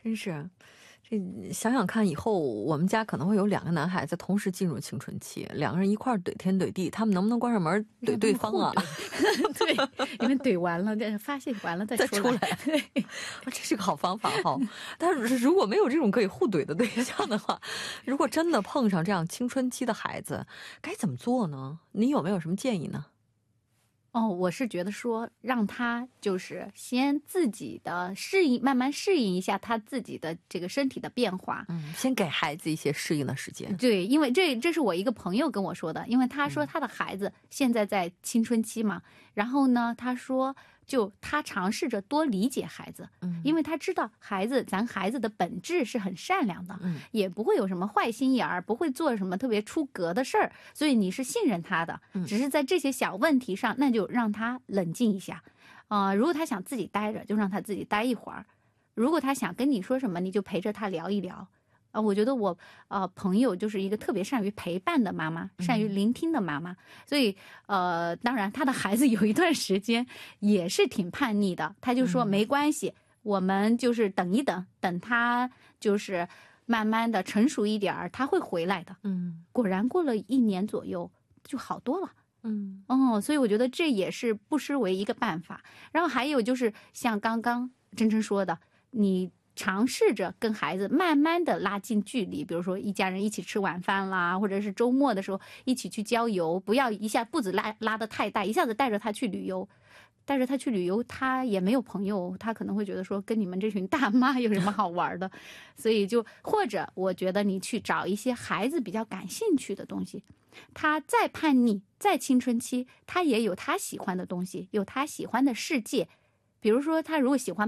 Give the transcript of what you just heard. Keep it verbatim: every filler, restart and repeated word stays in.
真是。这想想看，以后我们家可能会有两个男孩子同时进入青春期，两个人一块怼天怼地，他们能不能关上门怼对方啊？ 对，你们怼完了，发泄完了再出来。 对，这是个好方法哈。但是如果没有这种可以互怼的对象的话，如果真的碰上这样青春期的孩子，该怎么做呢？你有没有什么建议呢？ 哦，我是觉得说让他就是先自己的适应，慢慢适应一下他自己的这个身体的变化。 嗯，先给孩子一些适应的时间。 对，因为这这是我一个朋友跟我说的，因为他说他的孩子现在在青春期嘛，嗯、然后呢，他说就他尝试着多理解孩子，嗯，因为他知道孩子咱孩子的本质是很善良的，嗯，也不会有什么坏心眼儿，不会做什么特别出格的事儿，所以你是信任他的，只是在这些小问题上，那就让他冷静一下，啊、呃，如果他想自己待着，就让他自己待一会儿；如果他想跟你说什么，你就陪着他聊一聊。啊、呃，我觉得我呃朋友就是一个特别善于陪伴的妈妈，善于聆听的妈妈，嗯、所以呃，当然他的孩子有一段时间也是挺叛逆的，他就说没关系，嗯、我们就是等一等，等他就是慢慢的成熟一点，他会回来的。嗯，果然过了一年左右就好多了。嗯，哦，所以我觉得这也是不失为一个办法。然后还有就是像刚刚真真说的，你尝试着跟孩子慢慢的拉近距离，比如说一家人一起吃晚饭啦，或者是周末的时候一起去郊游，不要一下步子拉拉得太大，一下子带着他去旅游。带着他去旅游，他也没有朋友，他可能会觉得说跟你们这群大妈有什么好玩的，所以就或者我觉得你去找一些孩子比较感兴趣的东西，他再叛逆再青春期，他也有他喜欢的东西，有他喜欢的世界，比如说他如果喜欢